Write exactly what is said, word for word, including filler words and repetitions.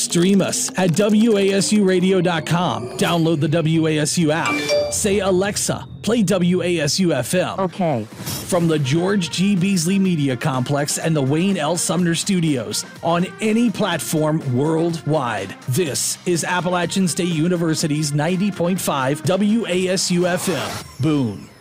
Stream us at W A S U radio dot com. Download the W A S U app. Say, Alexa, play W A S U F M. Okay. From the George G. Beasley Media Complex and the Wayne L. Sumner Studios on any platform worldwide. This is Appalachian State University's ninety point five W A S U F M. Boone.